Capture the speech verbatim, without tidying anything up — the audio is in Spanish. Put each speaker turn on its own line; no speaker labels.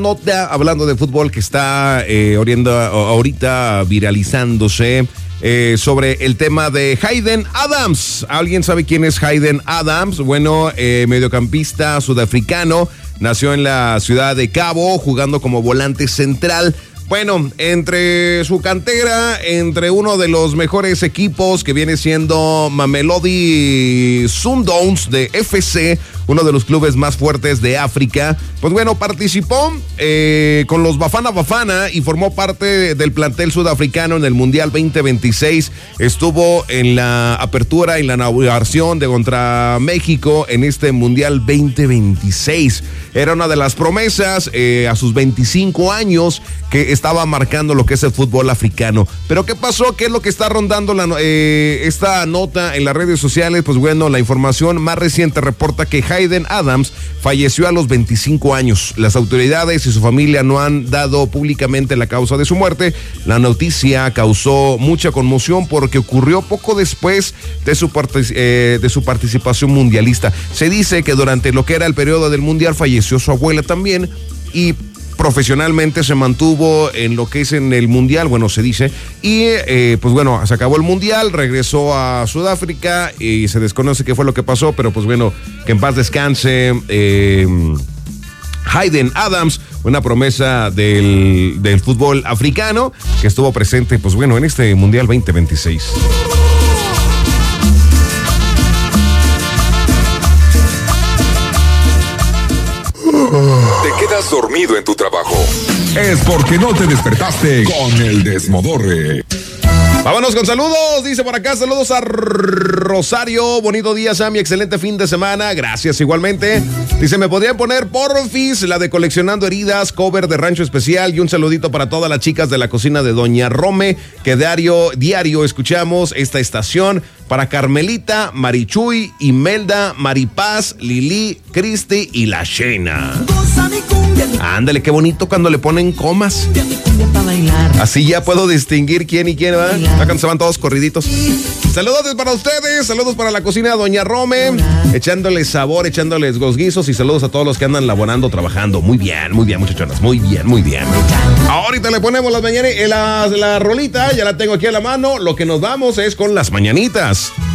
Nota hablando de fútbol que está eh, orienta, ahorita viralizándose eh, sobre el tema de Hayden Adams. ¿Alguien sabe quién es Hayden Adams? Bueno, eh, mediocampista sudafricano, nació en la ciudad de Cabo, jugando como volante central. Bueno, entre su cantera, entre uno de los mejores equipos que viene siendo Mamelodi Sundowns de F C, uno de los clubes más fuertes de África, pues bueno, participó eh, con los Bafana Bafana y formó parte del plantel sudafricano en el Mundial veinte veintiséis. Estuvo en la apertura y la inauguración de contra México en este Mundial veinte veintiséis. Era una de las promesas eh, a sus veinticinco años que estaba marcando lo que es el fútbol africano. Pero ¿qué pasó? ¿Qué es lo que está rondando la, eh, esta nota en las redes sociales? Pues bueno, la información más reciente reporta que Hayden Adams falleció a los veinticinco años. Las autoridades y su familia no han dado públicamente la causa de su muerte. La noticia causó mucha conmoción porque ocurrió poco después de su, partic- eh, de su participación mundialista. Se dice que durante lo que era el periodo del mundial falleció su abuela también y profesionalmente se mantuvo en lo que es en el mundial, bueno, se dice, y eh, pues bueno, se acabó el mundial, regresó a Sudáfrica y se desconoce qué fue lo que pasó, pero pues bueno, que en paz descanse eh, Hayden Adams, una promesa del, del fútbol africano que estuvo presente, pues bueno, en este mundial veinte veintiséis.
¿Te quedas dormido en tu trabajo? Es porque no te despertaste con el desmodorre.
Vámonos con saludos, dice por acá, saludos a Rosario, bonito día Sammy, excelente fin de semana, gracias igualmente. Dice, ¿me podrían poner porfis la de Coleccionando Heridas, cover de Rancho Especial? Y un saludito para todas las chicas de la cocina de Doña Rome, que diario, diario escuchamos esta estación. Para Carmelita, Marichuy, Imelda, Maripaz, Lili, Cristi y la Shena. Ándale, qué bonito cuando le ponen comas. Así ya puedo distinguir quién y quién, ¿verdad? Acá se van todos corriditos. Saludos para ustedes, saludos para la cocina de Doña Rome, echándoles sabor, echándoles gozguizos y saludos a todos los que andan laborando, trabajando. Muy bien, muy bien, muchachonas, muy bien, muy bien. Ahorita le ponemos las mañanitas, la, la rolita, ya la tengo aquí a la mano. Lo que nos vamos es con las mañanitas.